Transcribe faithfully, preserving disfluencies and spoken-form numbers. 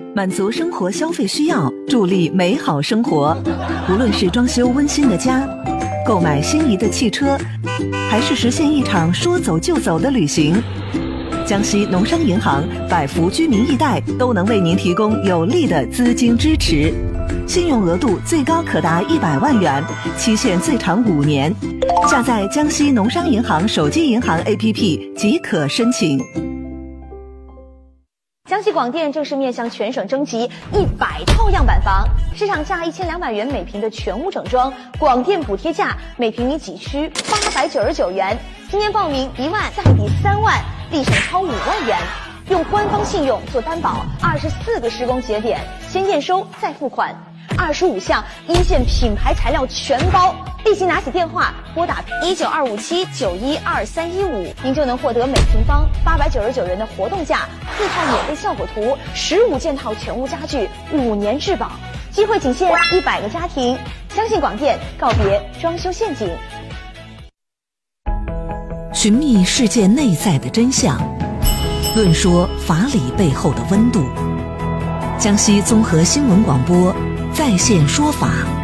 满足生活消费需要，助力美好生活。无论是装修温馨的家，购买心仪的汽车，还是实现一场说走就走的旅行，江西农商银行百福居民易贷都能为您提供有力的资金支持，信用额度最高可达一百万元，期限最长五年。下载江西农商银行手机银行 A P P 即可申请。 江西广电正式面向全省征集一百套样板房，市场价一千两百元每平的全屋整装，广电补贴价每平米几区八百九十九元，今年报名一万再抵三万，立省超五万元。用官方信用做担保，二十四个施工节点，先验收再付款，二十五项一线品牌材料全包。立即拿起电话拨打一九二五七九一二三一五，您就能获得每平方八百九十九元的活动价，四套免费效果图，十五件套全屋家具，五年质保。机会仅限一百个家庭，相信广电，告别装修陷阱。 寻觅事件内在的真相，论说法理背后的温度。江西综合新闻广播在线说法。